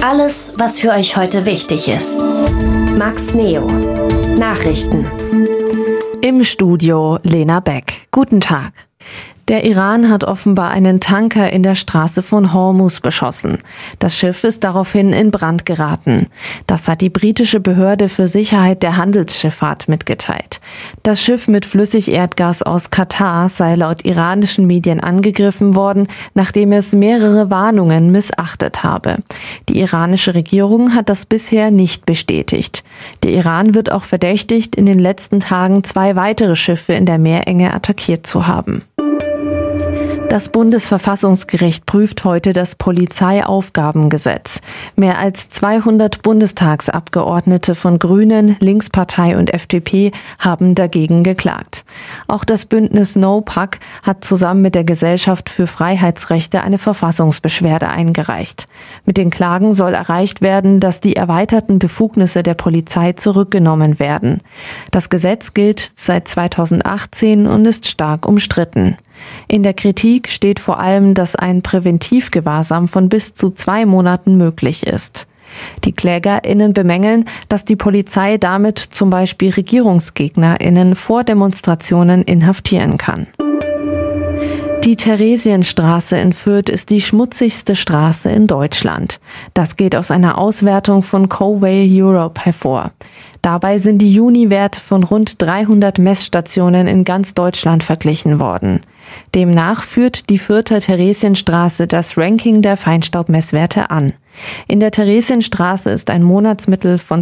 Alles, was für euch heute wichtig ist. Max Neo. Nachrichten. Im Studio Lena Beck. Guten Tag. Der Iran hat offenbar einen Tanker in der Straße von Hormuz beschossen. Das Schiff ist daraufhin in Brand geraten. Das hat die britische Behörde für Sicherheit der Handelsschifffahrt mitgeteilt. Das Schiff mit Flüssigerdgas aus Katar sei laut iranischen Medien angegriffen worden, nachdem es mehrere Warnungen missachtet habe. Die iranische Regierung hat das bisher nicht bestätigt. Der Iran wird auch verdächtigt, in den letzten Tagen 2 weitere Schiffe in der Meerenge attackiert zu haben. Das Bundesverfassungsgericht prüft heute das Polizeiaufgabengesetz. Mehr als 200 Bundestagsabgeordnete von Grünen, Linkspartei und FDP haben dagegen geklagt. Auch das Bündnis NoPac hat zusammen mit der Gesellschaft für Freiheitsrechte eine Verfassungsbeschwerde eingereicht. Mit den Klagen soll erreicht werden, dass die erweiterten Befugnisse der Polizei zurückgenommen werden. Das Gesetz gilt seit 2018 und ist stark umstritten. In der Kritik steht vor allem, dass ein Präventivgewahrsam von bis zu 2 Monaten möglich ist. Die KlägerInnen bemängeln, dass die Polizei damit zum Beispiel RegierungsgegnerInnen vor Demonstrationen inhaftieren kann. Die Theresienstraße in Fürth ist die schmutzigste Straße in Deutschland. Das geht aus einer Auswertung von Coway Europe hervor. Dabei sind die Juniwerte von rund 300 Messstationen in ganz Deutschland verglichen worden. Demnach führt die Fürther Theresienstraße das Ranking der Feinstaubmesswerte an. In der Theresienstraße ist ein Monatsmittel von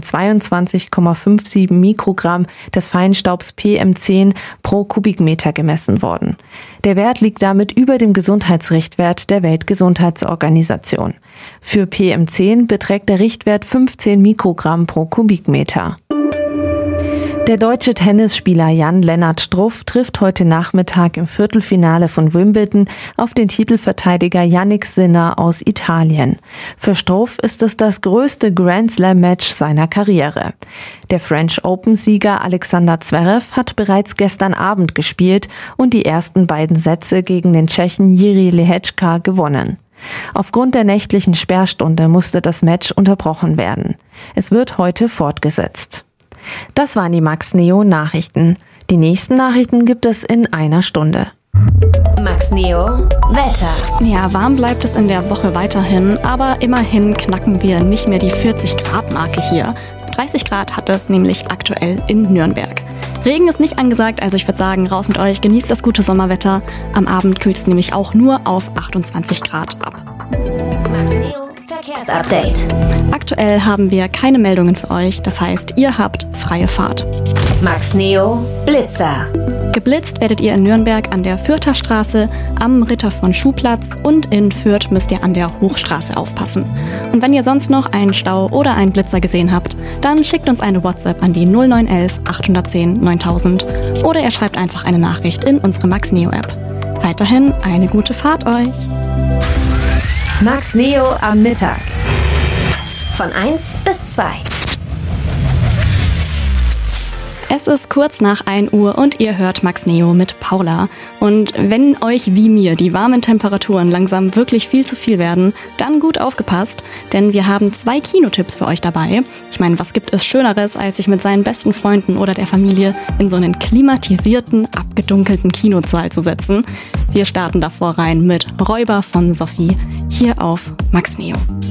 22,57 Mikrogramm des Feinstaubs PM10 pro Kubikmeter gemessen worden. Der Wert liegt damit über dem Gesundheitsrichtwert der Weltgesundheitsorganisation. Für PM10 beträgt der Richtwert 15 Mikrogramm pro Kubikmeter. Der deutsche Tennisspieler Jan-Lennart Struff trifft heute Nachmittag im Viertelfinale von Wimbledon auf den Titelverteidiger Jannik Sinner aus Italien. Für Struff ist es das größte Grand-Slam-Match seiner Karriere. Der French Open-Sieger Alexander Zverev hat bereits gestern Abend gespielt und die ersten beiden Sätze gegen den Tschechen Jiří Lehečka gewonnen. Aufgrund der nächtlichen Sperrstunde musste das Match unterbrochen werden. Es wird heute fortgesetzt. Das waren die Max Neo Nachrichten. Die nächsten Nachrichten gibt es in einer Stunde. Max Neo Wetter. Ja, warm bleibt es in der Woche weiterhin, aber immerhin knacken wir nicht mehr die 40-Grad-Marke hier. 30 Grad hat es nämlich aktuell in Nürnberg. Regen ist nicht angesagt, also ich würde sagen, raus mit euch, genießt das gute Sommerwetter. Am Abend kühlt es nämlich auch nur auf 28 Grad ab. Max Neo Verkehrsupdate. Aktuell haben wir keine Meldungen für euch, das heißt, ihr habt freie Fahrt. Max Neo Blitzer. Geblitzt werdet ihr in Nürnberg an der Fürther Straße, am Ritter-von-Schuh-Platz und in Fürth müsst ihr an der Hochstraße aufpassen. Und wenn ihr sonst noch einen Stau oder einen Blitzer gesehen habt, dann schickt uns eine WhatsApp an die 0911 810 9000 oder ihr schreibt einfach eine Nachricht in unsere Max Neo App. Weiterhin eine gute Fahrt euch! Max Neo am Mittag. Von 1 bis 2. Es ist kurz nach 1 Uhr und ihr hört Max Neo mit Paula. Und wenn euch wie mir die warmen Temperaturen langsam wirklich viel zu viel werden, dann gut aufgepasst, denn wir haben 2 Kinotipps für euch dabei. Ich meine, was gibt es Schöneres, als sich mit seinen besten Freunden oder der Familie in so einen klimatisierten, abgedunkelten Kinosaal zu setzen? Wir starten davor rein mit Räuber von Sophie, hier auf Max Neo.